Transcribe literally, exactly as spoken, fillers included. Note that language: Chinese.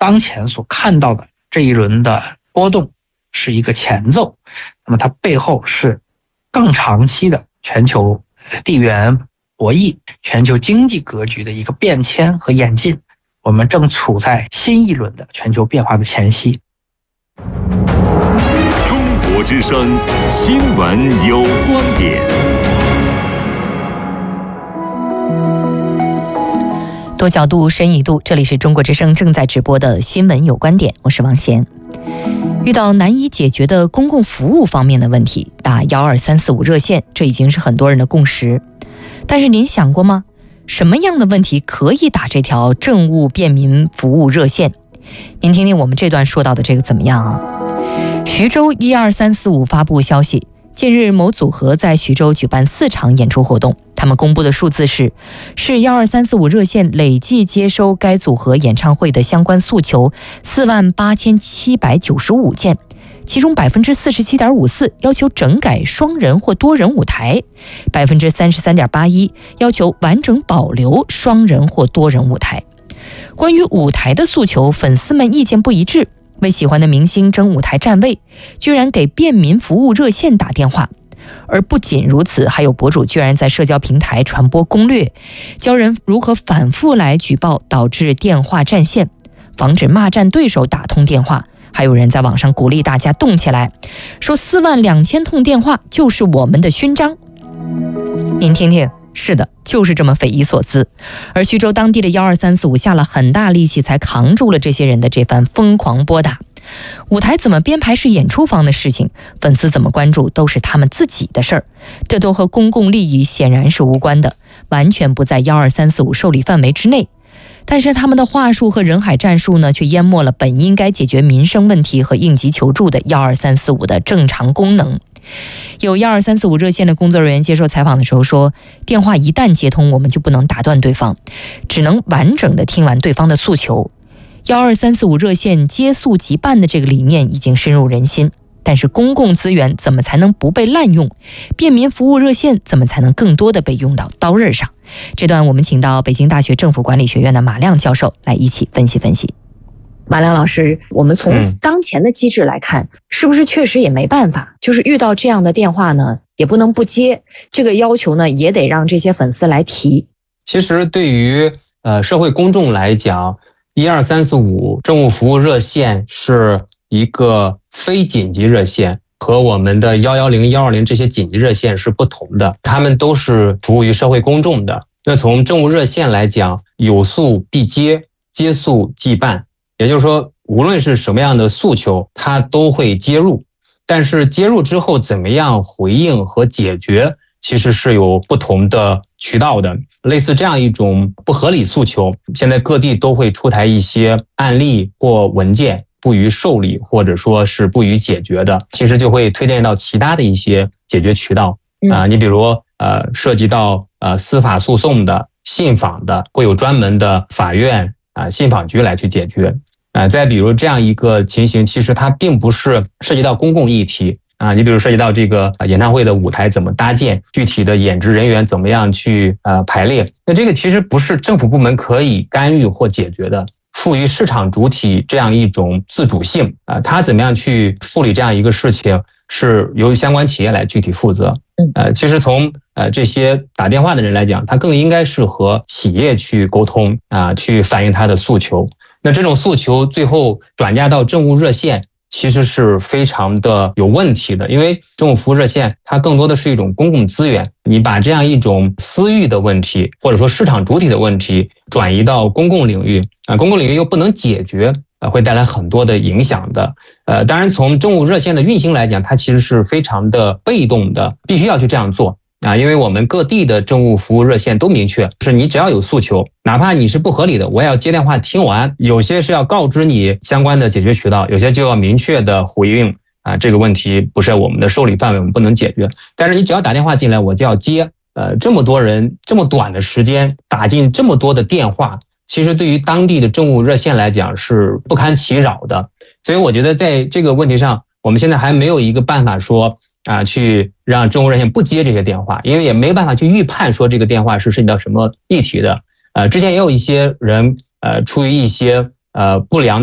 当前所看到的这一轮的波动是一个前奏，那么它背后是更长期的全球地缘博弈、全球经济格局的一个变迁和演进。我们正处在新一轮的全球变化的前夕。 中国之声新闻有观点。 多角度深一度，这里是中国之声正在直播的新闻有观点，我是王贤。遇到难以解决的公共服务方面的问题，打一二三四五热线，这已经是很多人的共识。但是您想过吗？什么样的问题可以打这条政务便民服务热线？您听听我们这段说到的这个怎么样啊？徐州一二三四五发布消息，近日某组合在徐州举办四场演出活动，他们公布的数字是是一二三四五热线累计接收该组合演唱会的相关诉求四万八千七百九十五件，其中百分之四十七点五四要求整改双人或多人舞台，百分之三十三点八一要求完整保留双人或多人舞台。关于舞台的诉求，粉丝们意见不一致，为喜欢的明星争舞台站位，居然给便民服务热线打电话。而不仅如此，还有博主居然在社交平台传播攻略，教人如何反复来举报导致电话占线，防止骂战对手打通电话。还有人在网上鼓励大家动起来，说四万两千通电话就是我们的勋章。您听听，是的，就是这么匪夷所思。而徐州当地的一二三四五下了很大力气才扛住了这些人的这番疯狂拨打。舞台怎么编排是演出方的事情，粉丝怎么关注都是他们自己的事儿，这都和公共利益显然是无关的，完全不在一二三四五受理范围之内。但是他们的话术和人海战术呢，却淹没了本应该解决民生问题和应急求助的一二三四五的正常功能。有一二三四五热线的工作人员接受采访的时候说，电话一旦接通，我们就不能打断对方，只能完整的听完对方的诉求。一二三四五热线接诉即办的这个理念已经深入人心，但是公共资源怎么才能不被滥用？便民服务热线怎么才能更多的被用到刀刃上？这段我们请到北京大学政府管理学院的马亮教授来一起分析分析。马亮老师，我们从当前的机制来看，嗯、是不是确实也没办法？就是遇到这样的电话呢，也不能不接，这个要求呢，也得让这些粉丝来提。 其实对于呃社会公众来讲，一二三四五政务服务热线是一个非紧急热线，和我们的一一零、一二零这些紧急热线是不同的，它们都是服务于社会公众的。那从政务热线来讲，有诉必接，接诉即办，也就是说，无论是什么样的诉求，它都会接入。但是接入之后怎么样回应和解决，其实是有不同的渠道的。类似这样一种不合理诉求，现在各地都会出台一些案例或文件，不予受理或者说是不予解决的，其实就会推荐到其他的一些解决渠道啊、呃。你比如呃涉及到呃司法诉讼的、信访的，会有专门的法院啊、呃、信访局来去解决啊、呃。再比如这样一个情形，其实它并不是涉及到公共议题。啊，你比如涉及到这个演唱会的舞台怎么搭建，具体的演职人员怎么样去呃排列，那这个其实不是政府部门可以干预或解决的，赋予市场主体这样一种自主性啊，它怎么样去处理这样一个事情，是由相关企业来具体负责。呃，其实从呃这些打电话的人来讲，他更应该是和企业去沟通啊，去反映他的诉求。那这种诉求最后转嫁到政务热线，其实是非常的有问题的，因为政务服务热线它更多的是一种公共资源，你把这样一种私域的问题或者说市场主体的问题转移到公共领域啊，公共领域又不能解决，呃，会带来很多的影响的。呃，当然从政务热线的运行来讲，它其实是非常的被动的，必须要去这样做。啊，因为我们各地的政务服务热线都明确，是你只要有诉求，哪怕你是不合理的，我也要接电话听完。有些是要告知你相关的解决渠道，有些就要明确的回应啊，这个问题不是我们的受理范围，我们不能解决。但是你只要打电话进来，我就要接。呃，这么多人，这么短的时间打进这么多的电话，其实对于当地的政务热线来讲是不堪其扰的。所以我觉得在这个问题上，我们现在还没有一个办法说啊，去让政务热线不接这些电话，因为也没办法去预判说这个电话是涉及到什么议题的。呃，之前也有一些人呃出于一些呃不良